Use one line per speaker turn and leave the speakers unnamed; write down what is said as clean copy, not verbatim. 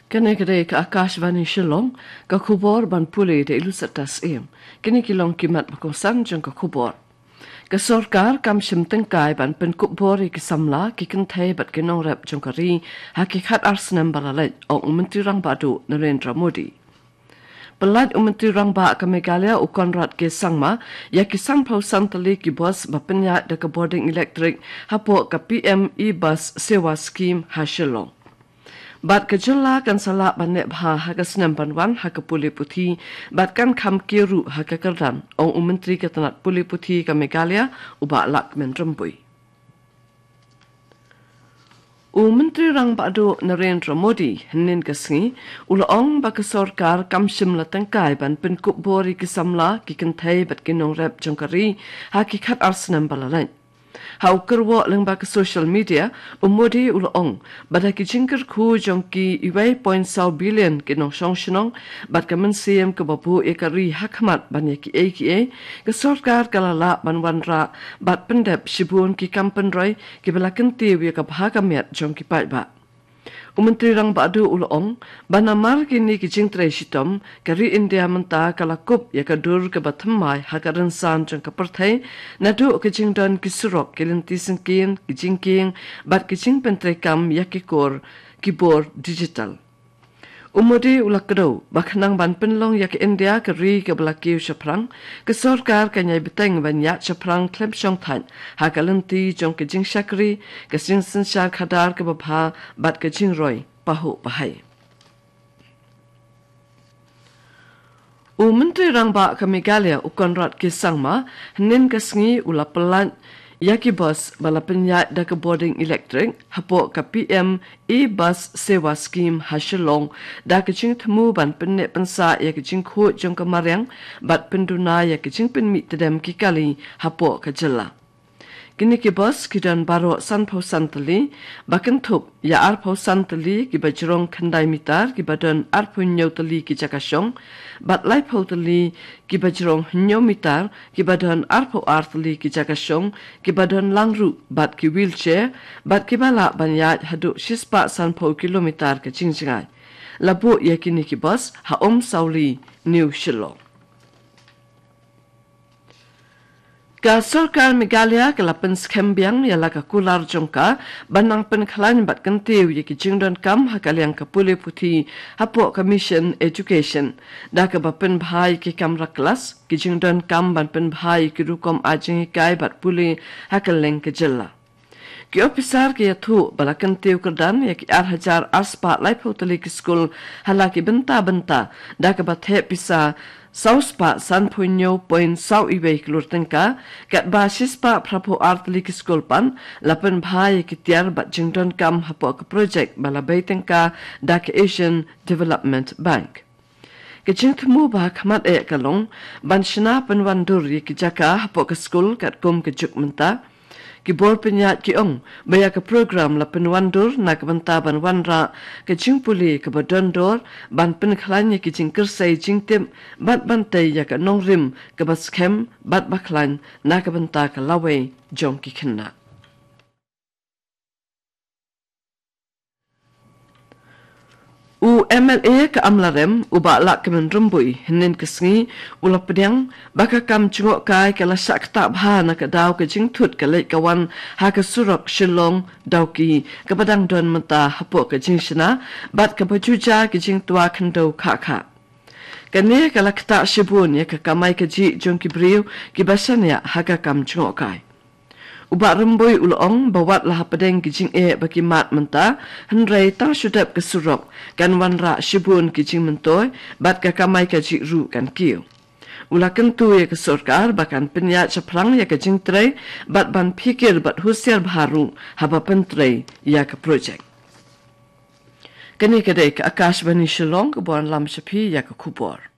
Kene kedai ke Akashvani Shillong, ka khubor ban pule de ilu satas em. Kene kilong kimat bakosan jong ka khubor. Ka sorkar kam shim tengkai ban pen kubor ki samla ki kentai bat kenong rap jong ka ri hakikat arsenam balalet ong Menteri Rang Badu Narendra Modi. Pelat Menteri Rang Ba ke Meghalaya u Konrad ke Sangma ya ki sang pau santali ki bos bapenya de ka boarding electric hapo ka PM e-bus sewa scheme ha Shillong. Bat kejela kan salak banek bha ha senam banwan ha ke puli puthi bat kan kham kiru ha ke kerdan ong menteri ke tanat puli puthi ke Meghalaya uba lak men rembui. Menteri Rang Badu Narendra Modi henin kesngi ulaong ba ke sorkar kam shimla tengkai ban pen kup bori ke samla ki kentai bat kinong rap jongkari ha ki khat arsenam balalan. Hau kerwa leng ba ke social media Modi ulaong bada ki jingker khu jongki iwai 0.7 billion ke nong shong shinong bat ke mensiem ke babu ekari hakmat ban ki ke sorkar kalala ban wanra bat pendep shibun ki kampen roy ki belaken tiwi ke bhagamiat jongki pai ba. Menteri Rang Badu ulaong banamar kini ki jingtrai shitom kari India menta kalakup ya kadur ke bathamai hakaran san jong ke perthai nadu ke jingdan ki surok ke lenti sengkin ki jingking bat ki jing pentrai kam ya ki kor keyboard digital. Modi ulakdo bakhnang ban penlong ya ke India kari ke belaki shaprang ke sorkar kanyai beteng banyak shaprang klem shong than hakalenti jong ke jing shakri ke sing sensyar khadar ke babha bat ke jing roy pahu bahai. Menteri Rang Ba ke Meghalaya u Konrad ke Sangma henin ke sngi ula pelan yaki bus bala penyat da ke boarding electric hapo ka PM e-bus sewa scheme ha Shillong da ke jing temu ban pennet pensa ya ke jing khu jong ke Mariang bat penduna ya ke jing penmi tedam ki kali hapo ka jela. Kini ki bus ki dan baro san pau santali baken thup ya ar pau santali ki bajrong khandai mitar ki badan ar punyo tali ki jakashong bat lai pau tali ki bajrong hnyo mitar ki badan ar pau ar tali ki jakashong ki badan langru bat ki wheelchair bat ki bala banya hadu shispa san pau kilometer ke jingjingai labu ya kini ki bus ha sauli New Shillong. Ka sorkar Meghalaya ke lapan skembiang ialah ka kular jongka banang penkhalan bat kentiu ye ki jingdon kam hakaliang ka puli puthi hapo commission education da ka bapen bhai ki kamra kelas ki jingdon kam ban pen bhai ki rukom ajing kai bat puli hakaleng ke jella. Ki officer ki yathu balakan tiu kerdan ya ki hajar arspa lai putali ki school halaki benta da ka bathe pisa Sauspa san punyo point sau ibe klur tengka kat basispa prapo artli ki school pan lapan bhai ki tiar bat jingdon kam hapo ka project balabai tengka da ke Asian Development Bank. Ke jingtmu ba khamat kalong ban shna panwandur ki jaka hapo ka school kat kum ke juk menta ki bor penyat ki ong baya ke program la penwandur na ke benta ban wanra ke jingpuli ke badondor ban penkhlanya ki jingkersai jingtem bat bantai ya ke nongrim ke baskem bat baklan na ke benta ke lawe jong ki khenna. MLA ke Amlarem uba lak ke menrumbui henin kesngi ula pedang baka kam jengok kai ke lasak tak bha na ke daw ke jingtut ke lek kawan ha ke surok Shillong dawki ke padang don menta hapo ke jingshna bat ke bajuja ke jing tua kendo kha kene ke lakta shibun ya ke kamai ke ji jong ki briu ki basanya ha ke kam jengok kai uba rembui ulong bawat lah pedeng kijing bagi mat menta henrei tang syudap ke surok kan wanra shibun kijing mentoy bat ka kamai ka ru kan kiu ula kentu ya ke sorkar bakan penyat chaprang ya ke jing trei bat ban pikir bat husiar baru haba pentrei ya ke projek kini kedai ke Akashvani Shillong ke buan lam shapi ya ke kubor.